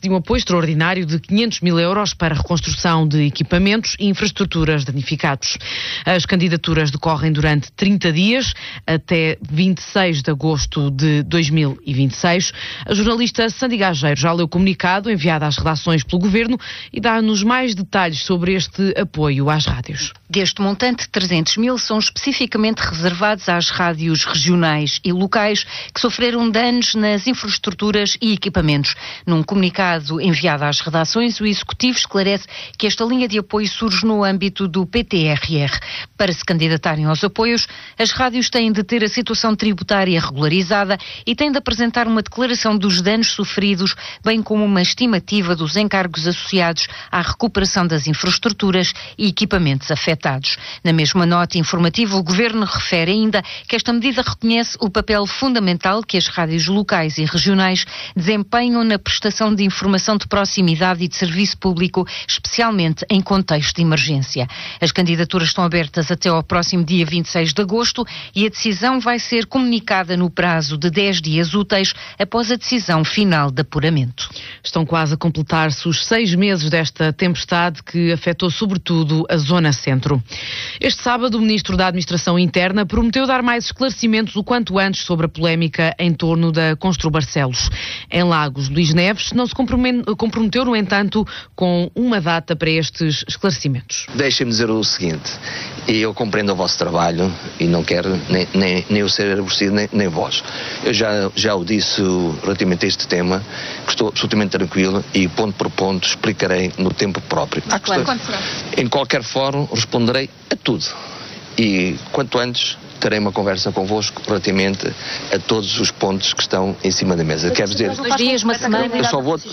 trata-se de um apoio extraordinário de 500 mil euros para a reconstrução de equipamentos e infraestruturas danificados. As candidaturas decorrem durante 30 dias, até 26 de agosto de 2026. A jornalista Sandy Gageiro já leu o comunicado enviado às redações pelo Governo e dá-nos mais detalhes sobre este apoio às rádios. Deste montante, 300 mil são especificamente reservados às rádios regionais e locais que sofreram danos nas infraestruturas e equipamentos. Num comunicado enviado às redações, o Executivo esclarece que esta linha de apoio surge no âmbito do PTRR. Para se candidatarem aos apoios, as rádios têm de ter a situação tributária regularizada e têm de apresentar uma declaração dos danos sofridos, bem como uma estimativa dos encargos associados à recuperação das infraestruturas e equipamentos afetados. Na mesma nota informativa, o Governo refere ainda que esta medida reconhece o papel fundamental que as rádios locais e regionais desempenham na prestação de informação de proximidade e de serviço público, especialmente em contexto de emergência. As candidaturas estão abertas até ao próximo dia 26 de agosto e a decisão vai ser comunicada no prazo de 10 dias úteis após a decisão final de apuramento. Estão quase a completar-se os 6 meses desta tempestade que afetou sobretudo a zona centro. Este sábado, o Ministro da Administração Interna prometeu dar mais esclarecimentos o quanto antes sobre a polémica em torno da Construbarcelos. Em Lagos, Luís Neves não se comprometeu, no entanto, com uma data para estes esclarecimentos. Deixem-me dizer o seguinte, eu compreendo o vosso trabalho e não quero nem eu ser aborrecido, nem vós. Eu já o disse relativamente a este tema, que estou absolutamente tranquilo e ponto por ponto explicarei no tempo próprio. Em qualquer fórum responderei a tudo e quanto antes terei uma conversa convosco relativamente a todos os pontos que estão em cima da mesa. Quero dizer, 2 dias, uma semana. Eu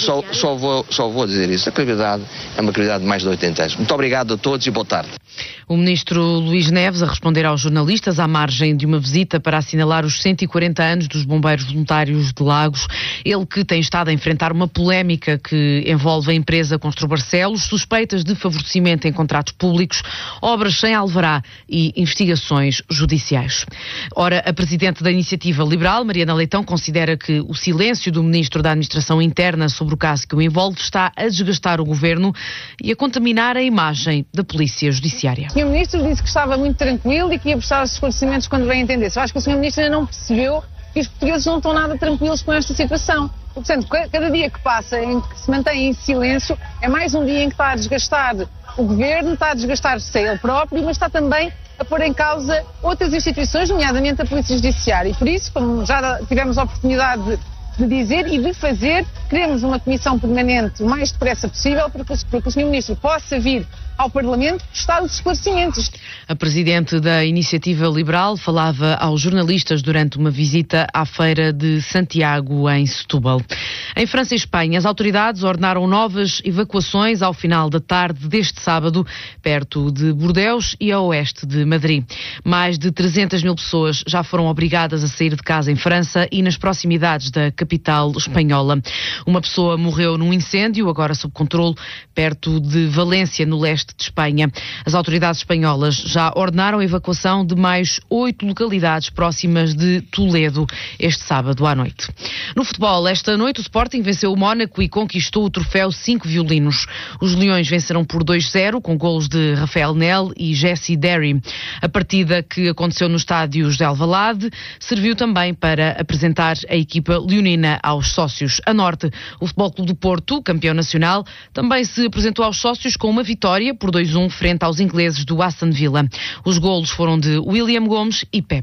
só vou dizer isso. A credibilidade é uma credibilidade de mais de 80 anos. Muito obrigado a todos e boa tarde. O Ministro Luís Neves a responder aos jornalistas à margem de uma visita para assinalar os 140 anos dos Bombeiros Voluntários de Lagos. Ele que tem estado a enfrentar uma polémica que envolve a empresa Construbarcelos, suspeitas de favorecimento em contratos públicos, obras sem alvará e investigações judiciais. Ora, a Presidente da Iniciativa Liberal, Mariana Leitão, considera que o silêncio do Ministro da Administração Interna sobre o caso que o envolve está a desgastar o Governo e a contaminar a imagem da Polícia Judiciária. O Sr. Ministro disse que estava muito tranquilo e que ia prestar os esclarecimentos quando bem entendesse. Eu acho que o Sr. Ministro ainda não percebeu que os portugueses não estão nada tranquilos com esta situação. Portanto, cada dia que passa em que se mantém em silêncio é mais um dia em que está a desgastar o Governo, está a desgastar-se ele próprio, mas está também a pôr em causa outras instituições, nomeadamente a Polícia Judiciária. E por isso, como já tivemos a oportunidade de dizer e de fazer, queremos uma comissão permanente o mais depressa possível para que o Sr. Ministro possa vir ao Parlamento prestar os esclarecimentos. A Presidente da Iniciativa Liberal falava aos jornalistas durante uma visita à Feira de Santiago, em Setúbal. Em França e Espanha, as autoridades ordenaram novas evacuações ao final da tarde deste sábado, perto de Bordeaux e a oeste de Madrid. Mais de 300 mil pessoas já foram obrigadas a sair de casa em França e nas proximidades da capital espanhola. Uma pessoa morreu num incêndio, agora sob controle, perto de Valência, no leste de Espanha. As autoridades espanholas já ordenaram a evacuação de mais 8 localidades próximas de Toledo este sábado à noite. No futebol, esta noite o Sporting venceu o Mónaco e conquistou o troféu 5 violinos. Os Leões venceram por 2-0 com golos de Rafael Nel e Jesse Derry. A partida que aconteceu no estádio José Alvalade serviu também para apresentar a equipa leonina aos sócios. A norte, o Futebol Clube do Porto, campeão nacional, também se apresentou aos sócios com uma vitória por 2-1 frente aos ingleses do Aston Villa. Os golos foram de William Gomes e Pep.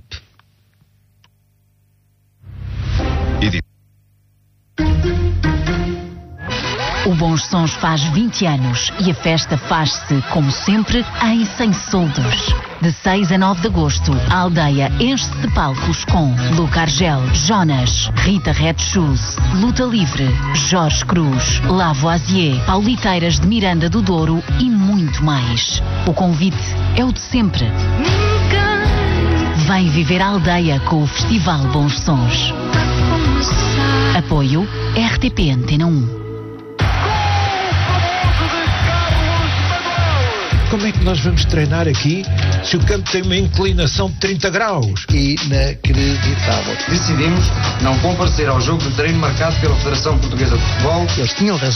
O Bons Sons faz 20 anos e a festa faz-se, como sempre, em Sem Soldos. De 6 a 9 de agosto, a aldeia enche-se de palcos com Luca Argel, Jonas, Rita Red Shoes, Luta Livre, Jorge Cruz, Lavoisier, Pauliteiras de Miranda do Douro e muito mais. O convite é o de sempre. Vem viver a aldeia com o Festival Bons Sons. Apoio RTP Antena 1. Como é que nós vamos treinar aqui se o campo tem uma inclinação de 30 graus? Inacreditável. Decidimos não comparecer ao jogo de treino marcado pela Federação Portuguesa de Futebol. Eles tinham razão.